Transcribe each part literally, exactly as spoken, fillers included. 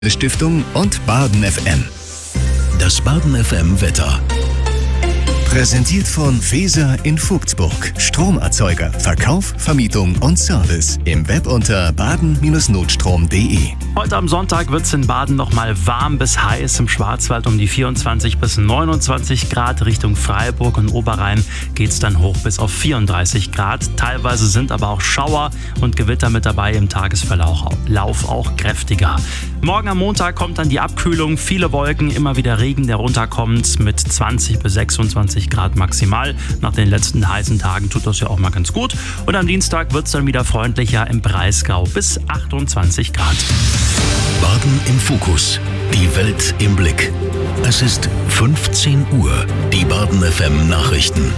Stiftung und Baden F M. Das Baden F M Wetter. Präsentiert von Feser in Vogtsburg. Stromerzeuger, Verkauf, Vermietung und Service. Im Web unter baden Notstrom punkt de. Heute am Sonntag wird es in Baden nochmal warm bis heiß. Im Schwarzwald um die vierundzwanzig bis neunundzwanzig Grad. Richtung Freiburg und Oberrhein geht es dann hoch bis auf vierunddreißig Grad. Teilweise sind aber auch Schauer und Gewitter mit dabei, im Tagesverlauf Lauf auch kräftiger. Morgen am Montag kommt dann die Abkühlung. Viele Wolken, immer wieder Regen, der runterkommt mit zwanzig bis sechsundzwanzig Grad maximal. Nach den letzten heißen Tagen tut das ja auch mal ganz gut. Und am Dienstag wird es dann wieder freundlicher im Breisgau bis achtundzwanzig Grad. Baden im Fokus. Die Welt im Blick. Es ist fünfzehn Uhr. Die Baden F M Nachrichten.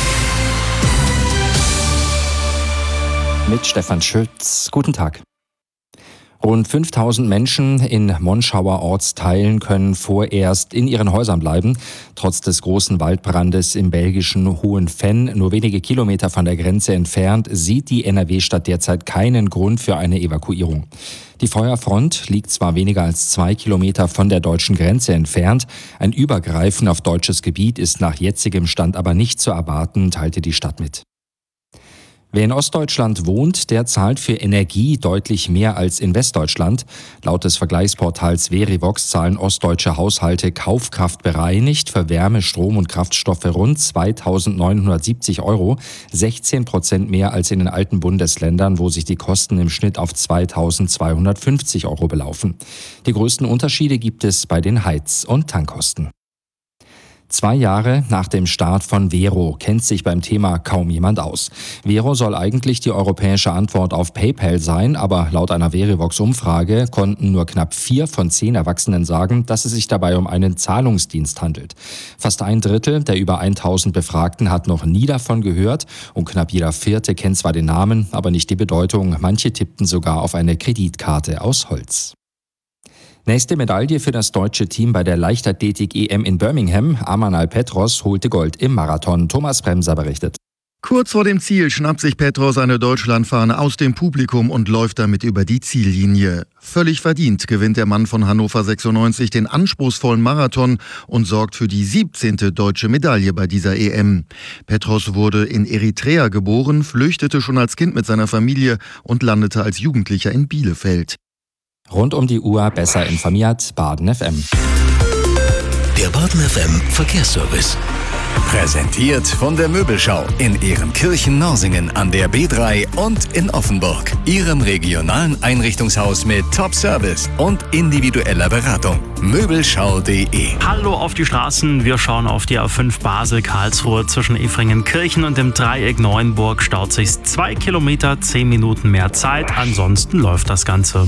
Mit Stefan Schütz. Guten Tag. Rund fünftausend Menschen in Monschauer Ortsteilen können vorerst in ihren Häusern bleiben. Trotz des großen Waldbrandes im belgischen Hohenfenn, nur wenige Kilometer von der Grenze entfernt, sieht die N R W-Stadt derzeit keinen Grund für eine Evakuierung. Die Feuerfront liegt zwar weniger als zwei Kilometer von der deutschen Grenze entfernt. Ein Übergreifen auf deutsches Gebiet ist nach jetzigem Stand aber nicht zu erwarten, teilte die Stadt mit. Wer in Ostdeutschland wohnt, der zahlt für Energie deutlich mehr als in Westdeutschland. Laut des Vergleichsportals Verivox zahlen ostdeutsche Haushalte Kaufkraft bereinigt für Wärme, Strom und Kraftstoffe rund zweitausendneunhundertsiebzig Euro, sechzehn Prozent mehr als in den alten Bundesländern, wo sich die Kosten im Schnitt auf zweitausendzweihundertfünfzig Euro belaufen. Die größten Unterschiede gibt es bei den Heiz- und Tankkosten. Zwei Jahre nach dem Start von Vero kennt sich beim Thema kaum jemand aus. Vero soll eigentlich die europäische Antwort auf PayPal sein, aber laut einer Verivox-Umfrage konnten nur knapp vier von zehn Erwachsenen sagen, dass es sich dabei um einen Zahlungsdienst handelt. Fast ein Drittel der über tausend Befragten hat noch nie davon gehört und knapp jeder Vierte kennt zwar den Namen, aber nicht die Bedeutung. Manche tippten sogar auf eine Kreditkarte aus Holz. Nächste Medaille für das deutsche Team bei der Leichtathletik-E M in Birmingham. Amanal Petros holte Gold im Marathon. Thomas Bremser berichtet. Kurz vor dem Ziel schnappt sich Petros eine Deutschlandfahne aus dem Publikum und läuft damit über die Ziellinie. Völlig verdient gewinnt der Mann von Hannover sechsundneunzig den anspruchsvollen Marathon und sorgt für die siebzehnte deutsche Medaille bei dieser E M. Petros wurde in Eritrea geboren, flüchtete schon als Kind mit seiner Familie und landete als Jugendlicher in Bielefeld. Rund um die Uhr besser informiert, Baden F M. Der Baden F M Verkehrsservice. Präsentiert von der Möbelschau in Ehrenkirchen-Norsingen an der B drei und in Offenburg. Ihrem regionalen Einrichtungshaus mit Top-Service und individueller Beratung. Möbelschau punkt de. Hallo auf die Straßen. Wir schauen auf die A fünf Basel-Karlsruhe. Zwischen Efringen-Kirchen und dem Dreieck Neuenburg staut sich zwei Kilometer, zehn Minuten mehr Zeit. Ansonsten läuft das Ganze.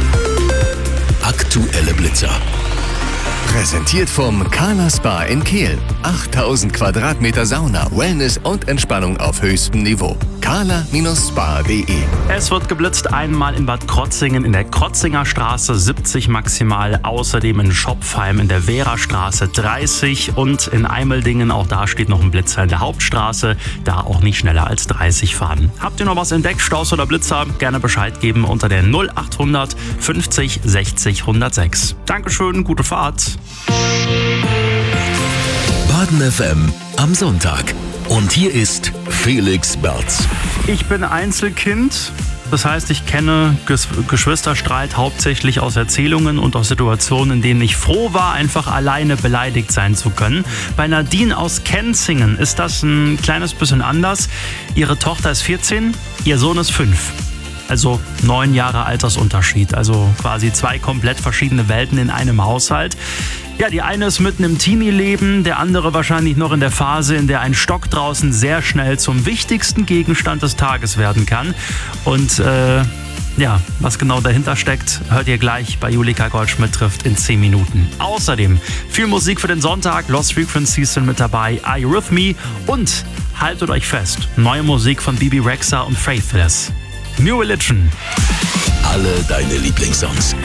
Aktuelle Blitzer. Präsentiert vom Kala Spa in Kehl. achttausend Quadratmeter Sauna, Wellness und Entspannung auf höchstem Niveau. kala Spa punkt de. Es wird geblitzt einmal in Bad Krotzingen in der Krotzinger Straße siebzig maximal, außerdem in Schopfheim in der Wehrastraße dreißig und in Eimeldingen, auch da steht noch ein Blitzer in der Hauptstraße, da auch nicht schneller als dreißig fahren. Habt ihr noch was entdeckt, Staus oder Blitzer? Gerne Bescheid geben unter der null achthundert fünfzig sechzig hundertsechs. Dankeschön, gute Fahrt. Baden F M am Sonntag. Und hier ist Felix Berz. Ich bin Einzelkind. Das heißt, ich kenne Ges- Geschwisterstreit hauptsächlich aus Erzählungen und aus Situationen, in denen ich froh war, einfach alleine beleidigt sein zu können. Bei Nadine aus Kenzingen ist das ein kleines bisschen anders. Ihre Tochter ist vierzehn, ihr Sohn ist fünf. Also neun Jahre Altersunterschied. Also quasi zwei komplett verschiedene Welten in einem Haushalt. Ja, die eine ist mitten im Teenie-Leben, der andere wahrscheinlich noch in der Phase, in der ein Stock draußen sehr schnell zum wichtigsten Gegenstand des Tages werden kann. Und äh, ja, was genau dahinter steckt, hört ihr gleich bei Julika Goldschmidt trifft in zehn Minuten. Außerdem viel Musik für den Sonntag, Lost Frequencies sind mit dabei, Are You With Me und haltet euch fest, neue Musik von Bibi Rexha und Faithless. New Religion. Alle deine Lieblingssongs